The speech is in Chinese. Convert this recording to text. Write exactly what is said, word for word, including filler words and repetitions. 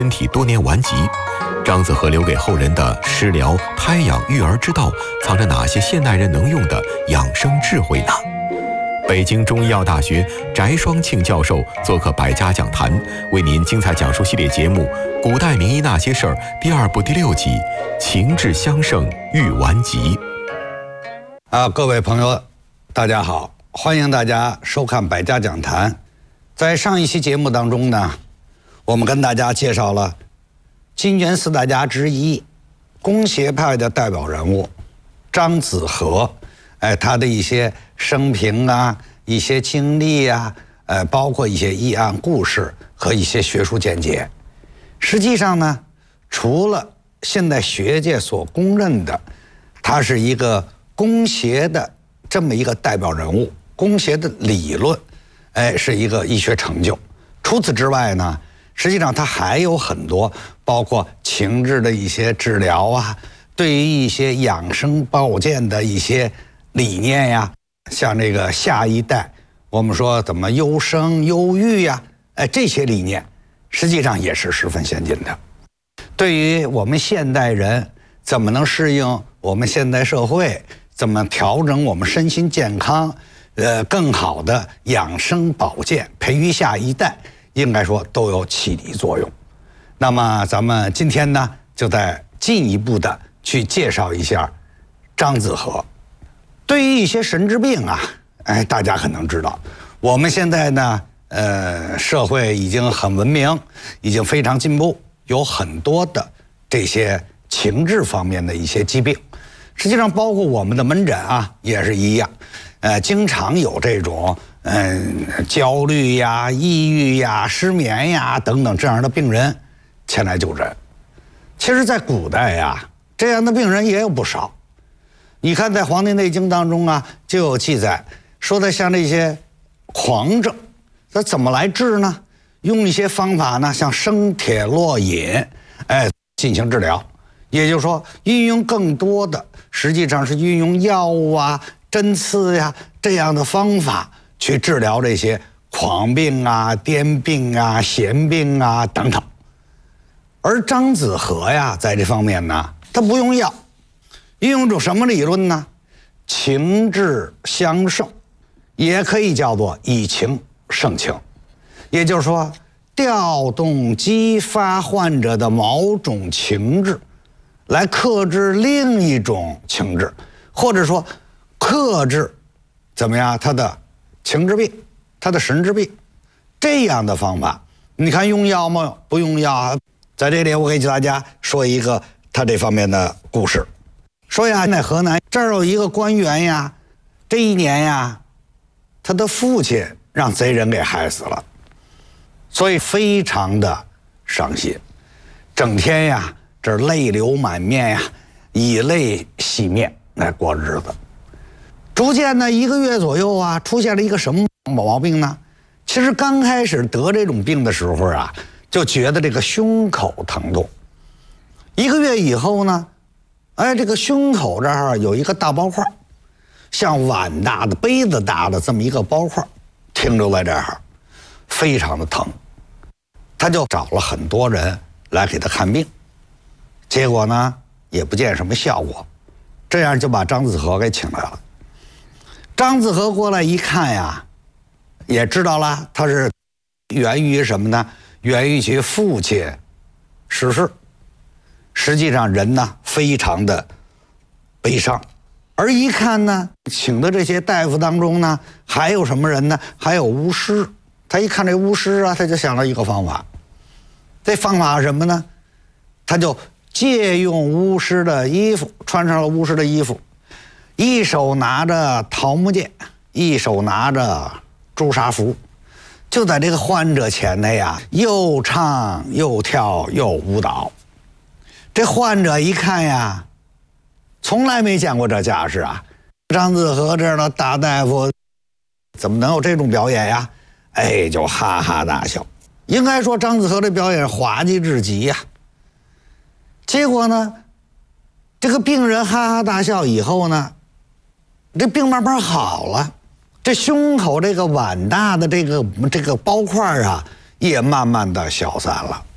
身体多年顽疾，张子和留给后人的食疗、胎养、育儿之道，藏着哪些现代人能用的养生智慧呢？北京中医药大学翟双庆教授做客百家讲坛，为您精彩讲述系列节目《古代名医那些事儿》第二部第六集：情志相胜愈顽疾。 啊，各位朋友，大家好，欢迎大家收看百家讲坛。在上一期节目当中呢，我们跟大家介绍了金元四大家之一，公协派的代表人物张子和，哎，他的一些生平啊，一些经历啊，呃，包括一些医案故事和一些学术见解。实际上呢，除了现代学界所公认的，他是一个公协的这么一个代表人物，公协的理论，哎，是一个医学成就。除此之外呢，实际上它还有很多，包括情志的一些治疗啊，对于一些养生保健的一些理念呀，像这个下一代，我们说怎么优生优育呀，哎，这些理念实际上也是十分先进的。对于我们现代人怎么能适应我们现代社会，怎么调整我们身心健康，呃，更好的养生保健，培育下一代，应该说都有启迪作用。那么咱们今天呢，就再进一步的去介绍一下张子和。对于一些神志病啊，哎，大家可能知道，我们现在呢，呃，社会已经很文明，已经非常进步，有很多的这些情志方面的一些疾病。实际上，包括我们的门诊啊，也是一样，呃，经常有这种嗯、呃、焦虑呀、抑郁呀、失眠呀等等这样的病人前来就诊。其实，在古代呀，这样的病人也有不少。你看，在《黄帝内经》当中啊，就有记载说的，像这些狂症，那怎么来治呢？用一些方法呢，像生铁络饮，哎，进行治疗。也就是说，运用更多的，实际上是运用药物啊、针刺呀、啊、这样的方法去治疗这些狂病啊、癫病啊、痫病啊等等。而张子和呀，在这方面呢，他不用药，运用一种什么理论呢？情志相胜，也可以叫做以情胜情。也就是说，调动激发患者的某种情志，来克制另一种情志，或者说克制怎么样他的情志病，他的神志病，这样的方法，你看用药吗？不用药啊。在这里我给大家说一个他这方面的故事。说呀，在河南这儿有一个官员呀，这一年呀，他的父亲让贼人给害死了，所以非常的伤心，整天呀这泪流满面呀，以泪洗面来过日子。逐渐呢，一个月左右啊，出现了一个什么毛病呢？其实刚开始得这种病的时候啊，就觉得这个胸口疼痛。一个月以后呢，哎，这个胸口这儿有一个大包块，像碗大的、杯子大的这么一个包块，停留在这儿，非常的疼。他就找了很多人来给他看病。结果呢，也不见什么效果，这样就把张子和给请来了。张子和过来一看呀，也知道了，他是源于什么呢？源于其父亲逝世。实际上人呢，非常的悲伤。而一看呢，请的这些大夫当中呢，还有什么人呢？还有巫师。他一看这巫师啊，他就想到一个方法。这方法是什么呢？他就借用巫师的衣服，穿上了巫师的衣服，一手拿着桃木剑，一手拿着朱砂符，就在这个患者前头呀，又唱又跳又舞蹈。这患者一看呀，从来没见过这架势啊！张子和这样的大大夫怎么能有这种表演呀？哎，就哈哈大笑。应该说张子和这表演滑稽至极呀。结果呢，这个病人哈哈大笑以后呢，这病慢慢好了，这胸口这个碗大的这个这个包块啊，也慢慢的消散了。